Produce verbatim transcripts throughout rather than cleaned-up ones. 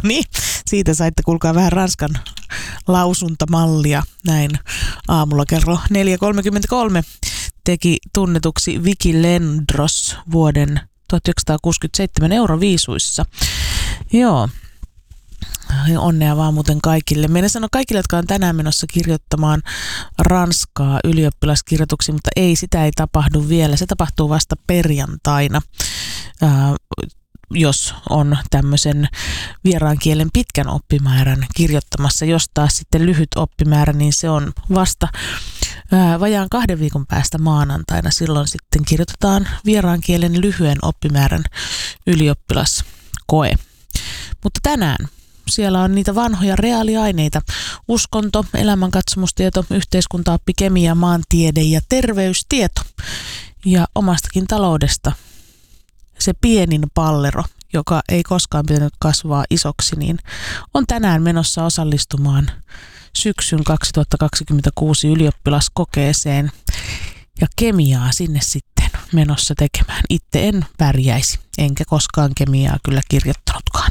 niin, siitä saitte kuulkaa vähän Ranskan lausuntamallia näin aamulla kello neljä kolmekymmentäkolme teki tunnetuksi Vicky Lendros vuoden tuhatyhdeksänsataakuusikymmentäseitsemän Euroviisuissa. Joo. Onnea vaan muuten kaikille. Meidän sanoo kaikille, jotka on tänään menossa kirjoittamaan ranskaa ylioppilaskirjoituksiin, mutta ei, sitä ei tapahdu vielä. Se tapahtuu vasta perjantaina, ää, jos on tämmöisen vieraan kielen pitkän oppimäärän kirjoittamassa. Jos taas sitten lyhyt oppimäärä, niin se on vasta ää, vajaan kahden viikon päästä maanantaina. Silloin sitten kirjoitetaan vieraan kielen lyhyen oppimäärän ylioppilaskoe. Mutta tänään siellä on niitä vanhoja reaaliaineita. Uskonto, elämänkatsomustieto, yhteiskuntaoppi, kemia, maantiede ja terveystieto. Ja omastakin taloudesta se pienin pallero, joka ei koskaan pitänyt kasvaa isoksi, niin on tänään menossa osallistumaan syksyn kaksituhattakaksikymmentäkuusi ylioppilaskokeeseen. Ja kemiaa sinne sitten menossa tekemään. Itse en pärjäisi, enkä koskaan kemiaa kyllä kirjoittanutkaan.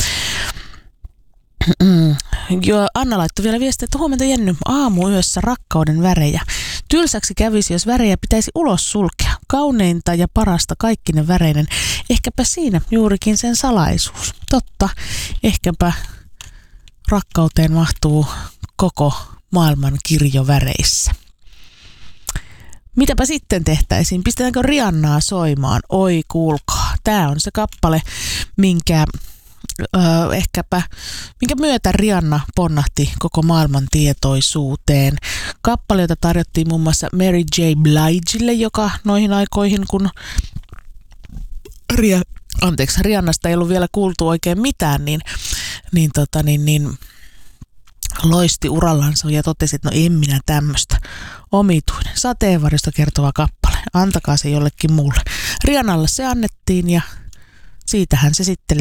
Joo, Anna laittoi vielä viestiä, että huomenta Jenny, aamuyössä rakkauden värejä. Tylsäksi kävisi, jos värejä pitäisi ulos sulkea. Kauneinta ja parasta kaikkinen väreinen. Ehkäpä siinä juurikin sen salaisuus. Totta, ehkäpä rakkauteen mahtuu koko maailman kirjo väreissä. Mitäpä sitten tehtäisiin? Pistetäänkö Rihannaa soimaan? Oi kuulkaa, tää on se kappale, minkä... Öö, ehkäpä, minkä myötä Rihanna ponnahti koko maailman tietoisuuteen. Kappale, jota tarjottiin muun muassa Mary J. Bligelle, joka noihin aikoihin, kun Ria, anteeksi, Rihannasta ei ollut vielä kuultu oikein mitään, niin, niin, tota, niin, niin loisti urallansa ja totesi, että no en minä tämmöistä. Omituinen, sateenvarjosta kertova kappale. Antakaa se jollekin muulle. Rihannalle se annettiin ja siitähän se sitten